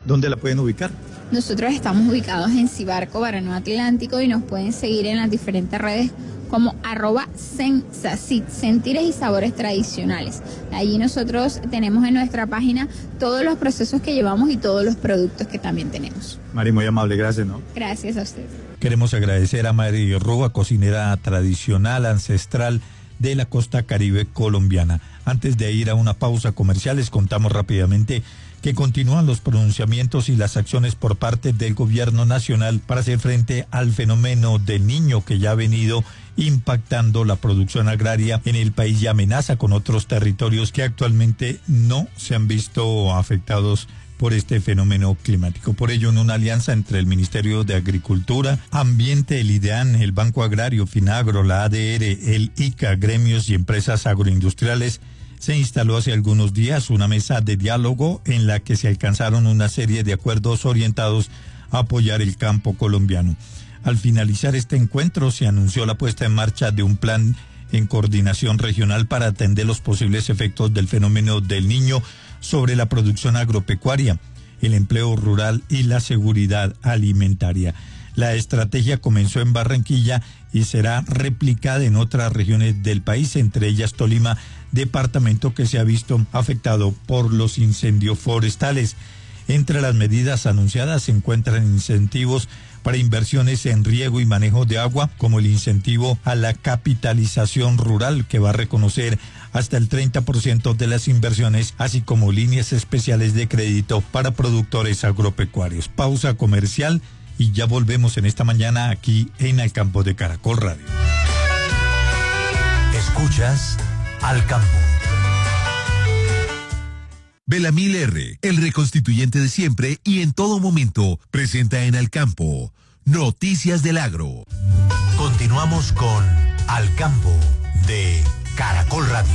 ¿dónde la pueden ubicar? Nosotros estamos ubicados en Cibarco, Barano Atlántico, y nos pueden seguir en las diferentes redes como @Sensacit, Sentires y Sabores Tradicionales. Allí nosotros tenemos en nuestra página todos los procesos que llevamos y todos los productos que también tenemos. Mari, muy amable, gracias, ¿no? Gracias a usted. Queremos agradecer a Mari Rúa, cocinera tradicional, ancestral de la costa caribe colombiana. Antes de ir a una pausa comercial, les contamos rápidamente que continúan los pronunciamientos y las acciones por parte del gobierno nacional para hacer frente al fenómeno del Niño que ya ha venido impactando la producción agraria en el país y amenaza con otros territorios que actualmente no se han visto afectados por este fenómeno climático. Por ello, en una alianza entre el Ministerio de Agricultura, Ambiente, el IDEAN, el Banco Agrario, Finagro, la ADR, el ICA, gremios y empresas agroindustriales, se instaló hace algunos días una mesa de diálogo en la que se alcanzaron una serie de acuerdos orientados a apoyar el campo colombiano. Al finalizar este encuentro se anunció la puesta en marcha de un plan en coordinación regional para atender los posibles efectos del fenómeno del Niño sobre la producción agropecuaria, el empleo rural y la seguridad alimentaria. La estrategia comenzó en Barranquilla y será replicada en otras regiones del país, entre ellas Tolima, departamento que se ha visto afectado por los incendios forestales. Entre las medidas anunciadas se encuentran incentivos para inversiones en riego y manejo de agua, como el incentivo a la capitalización rural, que va a reconocer hasta el 30% de las inversiones, así como líneas especiales de crédito para productores agropecuarios. Pausa comercial y ya volvemos en esta mañana aquí en Al Campo de Caracol Radio. Escuchas Al Campo. Belamil R., el reconstituyente de siempre y en todo momento, presenta en Al Campo Noticias del Agro. Continuamos con Al Campo de Caracol Radio.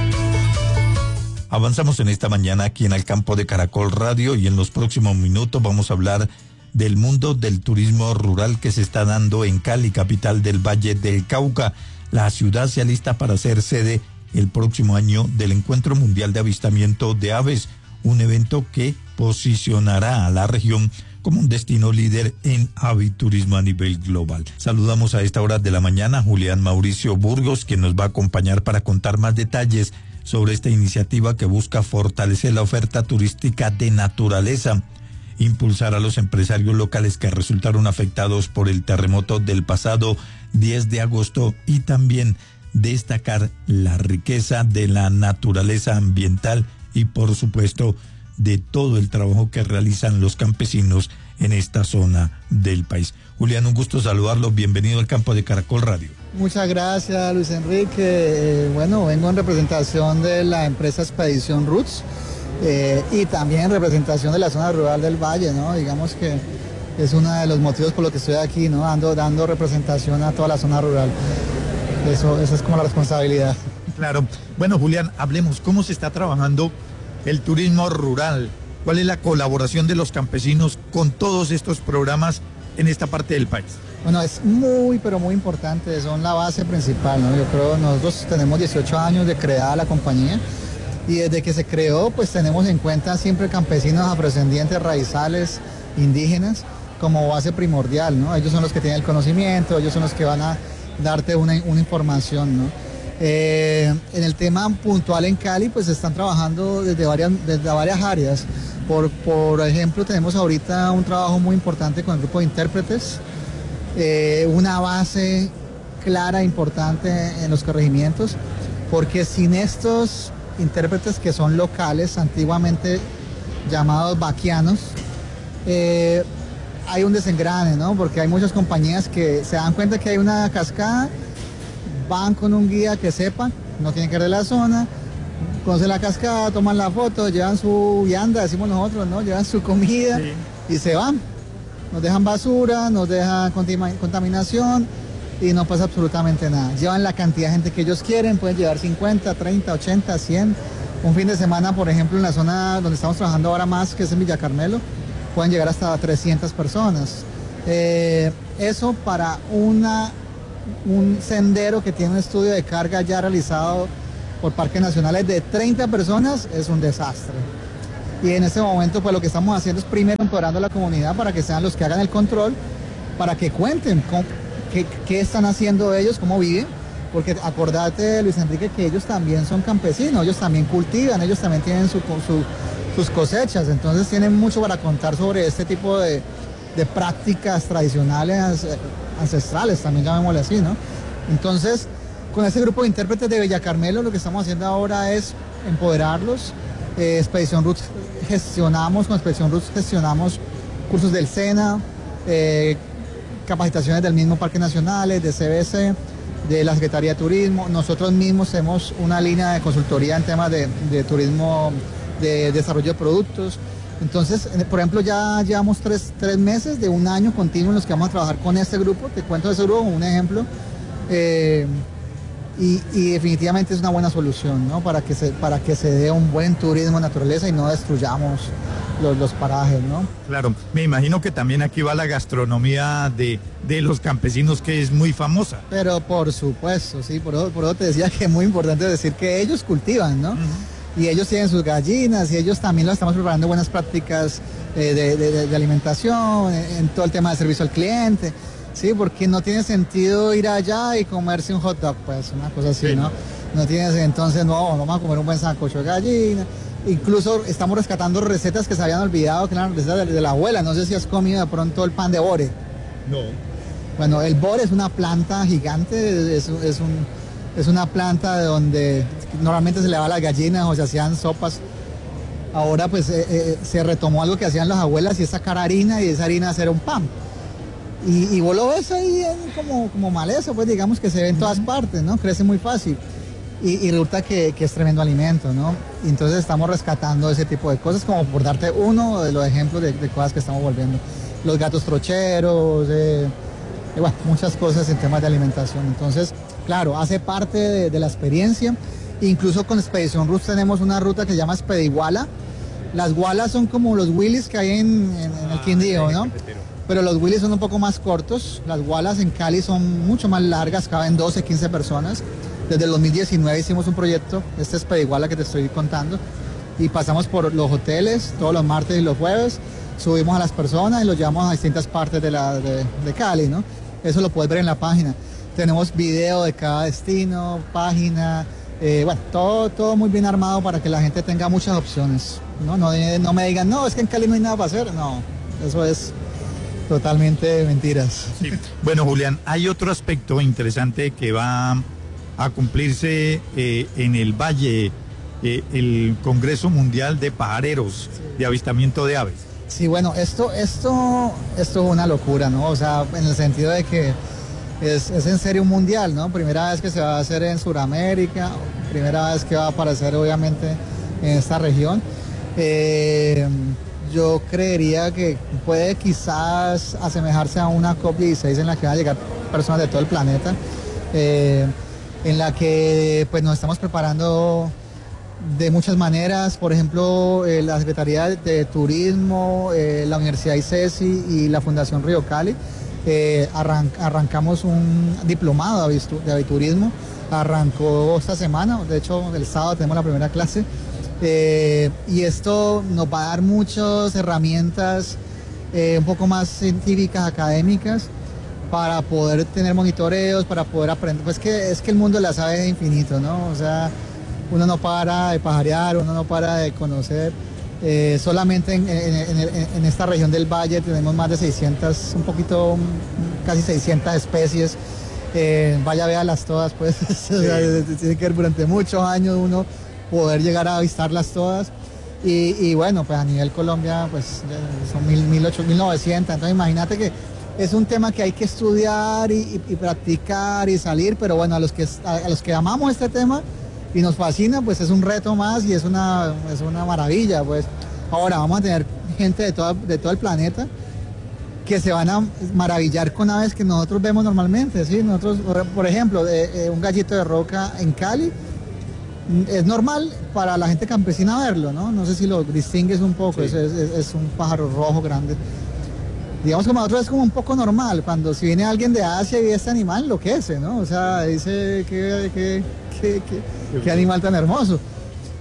Avanzamos en esta mañana aquí en Al Campo de Caracol Radio y en los próximos minutos vamos a hablar del mundo del turismo rural que se está dando en Cali, capital del Valle del Cauca. La ciudad se alista para ser sede el próximo año del Encuentro Mundial de Avistamiento de Aves, un evento que posicionará a la región como un destino líder en aviturismo a nivel global. Saludamos a esta hora de la mañana a Julián Mauricio Burgos, quien nos va a acompañar para contar más detalles sobre esta iniciativa que busca fortalecer la oferta turística de naturaleza, impulsar a los empresarios locales que resultaron afectados por el terremoto del pasado 10 de agosto y también destacar la riqueza de la naturaleza ambiental y por supuesto de todo el trabajo que realizan los campesinos en esta zona del país. Julián, un gusto saludarlo, bienvenido al Campo de Caracol Radio. Muchas gracias, Luis Enrique. Vengo en representación de la empresa Expedición Roots y también en representación de la zona rural del Valle, ¿no? Digamos que es uno de los motivos por los que estoy aquí, ¿no? Dando representación a toda la zona rural. Eso es como la responsabilidad. Claro. Bueno, Julián, hablemos, ¿cómo se está trabajando el turismo rural? ¿Cuál es la colaboración de los campesinos con todos estos programas en esta parte del país? Bueno, es muy, pero muy importante, son la base principal, ¿no? Yo creo, nosotros tenemos 18 años de creada la compañía y desde que se creó, pues tenemos en cuenta siempre campesinos afrodescendientes, raizales, indígenas, como base primordial, ¿no? Ellos son los que tienen el conocimiento, ellos son los que van a darte una información, ¿no? En el tema puntual en Cali, pues están trabajando desde varias áreas. Por ejemplo, tenemos ahorita un trabajo muy importante con el grupo de intérpretes, una base clara, importante en los corregimientos, porque sin estos intérpretes que son locales, antiguamente llamados vaquianos, hay un desengrane, ¿no? Porque hay muchas compañías que se dan cuenta que hay una cascada, van con un guía que sepa, no tienen que ir de la zona, conocen la cascada, toman la foto, llevan su vianda, decimos nosotros, ¿no? Llevan su comida y se van. Nos dejan basura, nos dejan contaminación y no pasa absolutamente nada. Llevan la cantidad de gente que ellos quieren, pueden llevar 50, 30, 80, 100. Un fin de semana, por ejemplo, en la zona donde estamos trabajando ahora más, que es en Villa Carmelo, pueden llegar hasta 300 personas. Eso para un sendero que tiene un estudio de carga ya realizado por parques nacionales de 30 personas es un desastre. y en este momento pues lo que estamos haciendo es primero empoderando a la comunidad para que sean los que hagan el control, para que cuenten qué están haciendo ellos, cómo viven, porque acordate, Luis Enrique, que ellos también son campesinos, ellos también cultivan, ellos también tienen sus cosechas, entonces tienen mucho para contar sobre este tipo de prácticas tradicionales, ancestrales, también llamémosle así, ¿no? Entonces, con este grupo de intérpretes de Villa Carmelo, lo que estamos haciendo ahora es empoderarlos. Expedición Roots con Expedición Roots gestionamos cursos del SENA, capacitaciones del mismo Parque Nacionales, de CBC, de la Secretaría de Turismo. Nosotros mismos tenemos una línea de consultoría en temas de turismo, de desarrollo de productos. Entonces, por ejemplo, ya llevamos tres meses de un año continuo en los que vamos a trabajar con este grupo. Te cuento de ese grupo un ejemplo. Y definitivamente es una buena solución, ¿no? Para que se dé un buen turismo de naturaleza y no destruyamos los parajes, ¿no? Claro, me imagino que también aquí va la gastronomía de los campesinos, que es muy famosa. Pero por supuesto, sí, por eso te decía que es muy importante decir que ellos cultivan, ¿no? Y ellos tienen sus gallinas y ellos también lo estamos preparando buenas prácticas de alimentación, en todo el tema de servicio al cliente. Sí, porque no tiene sentido ir allá y comerse un hot dog, pues, una cosa así, sí, ¿no? No tiene, entonces, no, vamos a comer un buen sancocho de gallina. Incluso estamos rescatando recetas que se habían olvidado, que eran recetas de la abuela. No sé si has comido de pronto el pan de bore. No. Bueno, el bore es una planta gigante, es una planta de donde normalmente se le va a las gallinas o se hacían sopas. Ahora, pues, se retomó algo que hacían las abuelas y es sacar harina y esa harina hacer un pan. Y vos lo ves ahí como maleza, pues digamos que se ve en todas partes, ¿no? Crece muy fácil. Y resulta que es tremendo alimento, ¿no? Y entonces estamos rescatando ese tipo de cosas, como por darte uno de los ejemplos de cosas que estamos volviendo. Los gatos trocheros, bueno, muchas cosas en temas de alimentación. Entonces, claro, hace parte de la experiencia. Incluso con Expedición Roots tenemos una ruta que se llama Expediguala. Las gualas son como los Willys que hay en el Quindío, ¿no? Pero los Willys son un poco más cortos. Las gualas en Cali son mucho más largas, caben 12, 15 personas. Desde el 2019 hicimos un proyecto, este Expediguala que te estoy contando, y pasamos por los hoteles todos los martes y los jueves, subimos a las personas y los llevamos a distintas partes de Cali, ¿no? Eso lo puedes ver en la página. Tenemos video de cada destino, página, bueno, todo muy bien armado para que la gente tenga muchas opciones, ¿no? No me digan, no, es que en Cali no hay nada para hacer. No, eso es totalmente mentiras. Sí. Bueno, Julián, hay otro aspecto interesante que va a cumplirse en el Valle, el Congreso Mundial de Pajareros, de avistamiento de aves. Sí, bueno, esto es una locura, ¿no? O sea, en el sentido de que es en serio un mundial, ¿no? Primera vez que se va a hacer en Sudamérica, primera vez que va a aparecer obviamente en esta región. Yo creería que puede quizás asemejarse a una COP16 en la que van a llegar personas de todo el planeta, en la que pues nos estamos preparando de muchas maneras. Por ejemplo, la Secretaría de Turismo, la Universidad ICESI y la Fundación Río Cali arrancamos un diplomado de aviturismo. Arrancó esta semana, de hecho el sábado tenemos la primera clase. Y esto nos va a dar muchas herramientas un poco más científicas, académicas, para poder tener monitoreos, para poder aprender. Pues es que el mundo de las aves es infinito, ¿no? O sea, uno no para de pajarear, uno no para de conocer. Solamente en esta región del Valle tenemos más de 600, casi 600 especies. Vaya, véalas todas, pues. Sí. O sea, tiene que ver durante muchos años uno poder llegar a avistarlas todas y bueno, pues a nivel Colombia pues son 1900, entonces imagínate que es un tema que hay que estudiar y practicar y salir, pero bueno, a los que amamos este tema y nos fascina, pues es un reto más y es una maravilla, pues. Ahora vamos a tener gente de todo el planeta que se van a maravillar con aves que nosotros vemos normalmente, ¿sí? Nosotros, por ejemplo, un gallito de roca en Cali, es normal para la gente campesina verlo, ¿no? No sé si lo distingues un poco, sí. Es un pájaro rojo grande. Digamos que para nosotros es como un poco normal, cuando si viene alguien de Asia y ve este animal, enloquece, ¿no? O sea, dice, qué animal tan hermoso.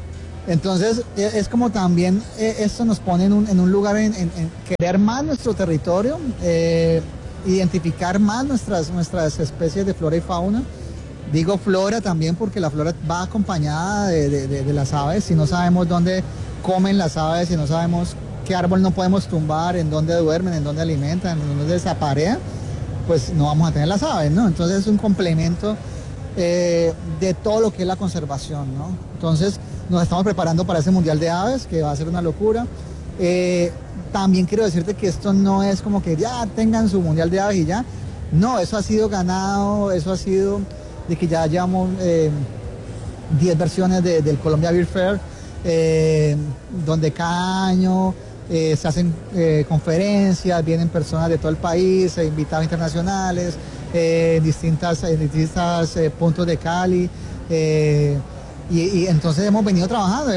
Entonces, es como también esto nos pone en un lugar en querer más nuestro territorio, identificar más nuestras especies de flora y fauna. Digo flora también porque la flora va acompañada de las aves. Si no sabemos dónde comen las aves, si no sabemos qué árbol no podemos tumbar, en dónde duermen, en dónde alimentan, en dónde se aparean, pues no vamos a tener las aves, ¿no? Entonces es un complemento de todo lo que es la conservación, ¿no? Entonces nos estamos preparando para ese Mundial de Aves, que va a ser una locura. También quiero decirte que esto no es como que ya tengan su Mundial de Aves y ya. No, eso ha sido ganado, eso ha sido de que ya llevamos 10 versiones del Colombia Beer Fair, donde cada año se hacen conferencias, vienen personas de todo el país, invitados internacionales, distintos puntos de Cali, y entonces hemos venido trabajando,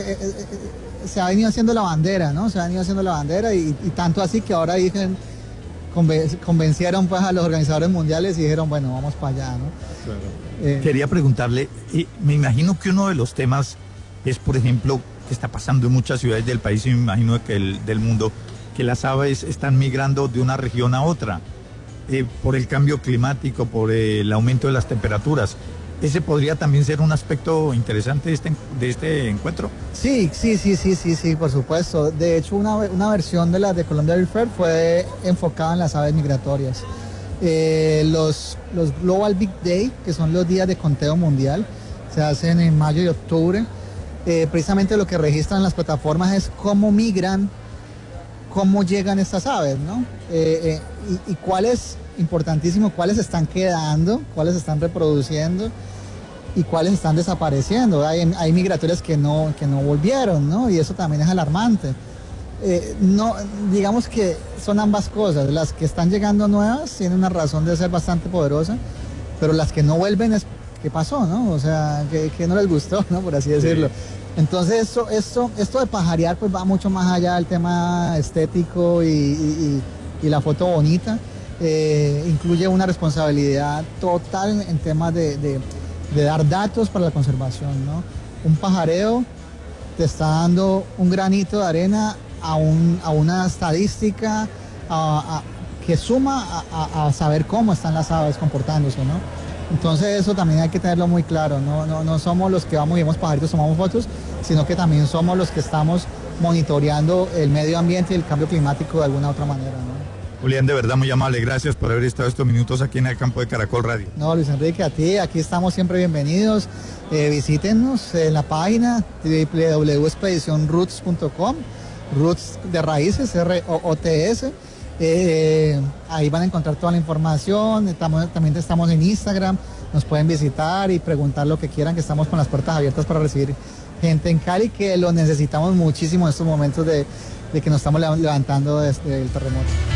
se ha venido haciendo la bandera, ¿no? Se ha venido haciendo la bandera y tanto así que ahora dicen, convencieron pues a los organizadores mundiales y dijeron, bueno, vamos para allá, ¿no? Claro. Quería preguntarle, me imagino que uno de los temas es, por ejemplo, que está pasando en muchas ciudades del país y me imagino que del mundo, que las aves están migrando de una región a otra, por el cambio climático, por el aumento de las temperaturas. ¿Ese podría también ser un aspecto interesante de este encuentro? Sí, por supuesto. De hecho, una versión de la de Colombia Beer Fair fue enfocada en las aves migratorias. Los Global Big Day, que son los días de conteo mundial, se hacen en mayo y octubre. Precisamente lo que registran las plataformas es cómo migran, cómo llegan estas aves, ¿no? Y cuáles, importantísimo, cuáles están quedando, cuáles están reproduciendo y cuáles están desapareciendo. Hay migratorias que no volvieron, ¿no? Y eso también es alarmante. No, digamos que son ambas cosas. Las que están llegando nuevas tienen una razón de ser bastante poderosa, pero las que no vuelven es ¿qué pasó, no? O sea, que no les gustó, ¿no? Por así decirlo. Sí. Entonces esto de pajarear pues va mucho más allá del tema estético y la foto bonita. Incluye una responsabilidad total en temas de dar datos para la conservación, ¿no? Un pajareo te está dando un granito de arena a una estadística que suma a saber cómo están las aves comportándose, ¿no? Entonces eso también hay que tenerlo muy claro, no somos los que vamos y vemos pajaritos, tomamos fotos, sino que también somos los que estamos monitoreando el medio ambiente y el cambio climático de alguna otra manera, ¿no? Julián, de verdad muy amable, gracias por haber estado estos minutos aquí en el campo de Caracol Radio. No, Luis Enrique, a ti, aquí estamos siempre bienvenidos. Visítenos en la página www.expedicionroots.com, Roots de raíces, ROOTS. Ahí van a encontrar toda la información. También estamos en Instagram, nos pueden visitar y preguntar lo que quieran, que estamos con las puertas abiertas para recibir gente en Cali, que lo necesitamos muchísimo en estos momentos de que nos estamos levantando desde el terremoto.